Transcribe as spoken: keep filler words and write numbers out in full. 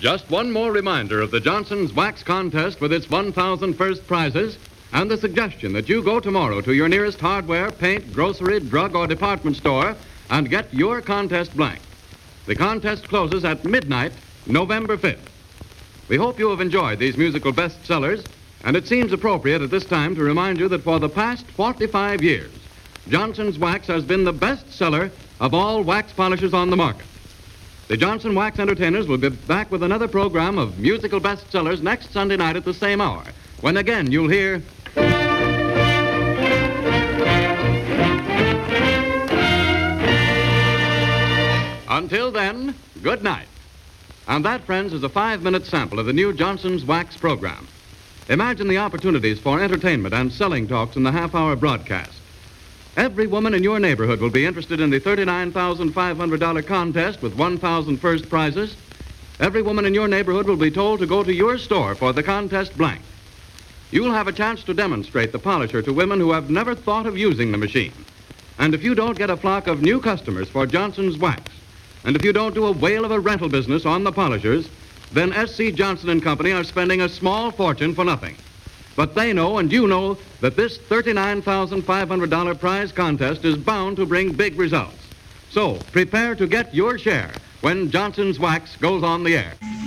Just one more reminder of the Johnson's Wax Contest with its one thousand first prizes and the suggestion that you go tomorrow to your nearest hardware, paint, grocery, drug, or department store and get your contest blank. The contest closes at midnight, November fifth. We hope you have enjoyed these musical bestsellers, and it seems appropriate at this time to remind you that for the past forty-five years, Johnson's Wax has been the best seller of all wax polishers on the market. The Johnson Wax Entertainers will be back with another program of musical bestsellers next Sunday night at the same hour, when again you'll hear... Until then, good night. And that, friends, is a five-minute sample of the new Johnson's Wax program. Imagine the opportunities for entertainment and selling talks in the half-hour broadcast. Every woman in your neighborhood will be interested in the thirty-nine thousand five hundred dollars contest with one thousand first prizes. Every woman in your neighborhood will be told to go to your store for the contest blank. You'll have a chance to demonstrate the polisher to women who have never thought of using the machine. And if you don't get a flock of new customers for Johnson's Wax, and if you don't do a whale of a rental business on the polishers, then S C. Johnson and Company are spending a small fortune for nothing. But they know, and you know, that this thirty-nine thousand five hundred dollars prize contest is bound to bring big results. So, prepare to get your share when Johnson's Wax goes on the air.